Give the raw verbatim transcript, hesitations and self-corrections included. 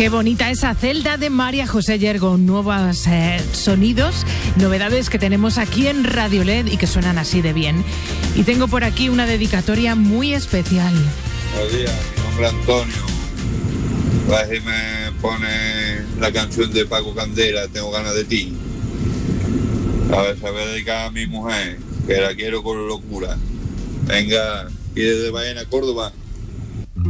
Qué bonita esa celda de María José Yergo, nuevos eh, sonidos, novedades que tenemos aquí en Radio L E D y que suenan así de bien. Y tengo por aquí una dedicatoria muy especial. Buenos días, mi nombre es Antonio. A ver si me pone la canción de Paco Candela, Tengo ganas de ti. A ver, se va a dedicar a mi mujer, que la quiero con locura. Venga, y desde Baena, Córdoba,